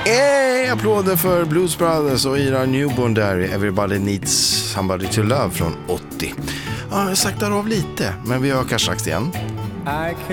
Applåder för Blues Brothers och Ira Newborn där, Everybody Needs Somebody to Love från 80. Ja, jag saktar av lite, men vi ökar strax igen.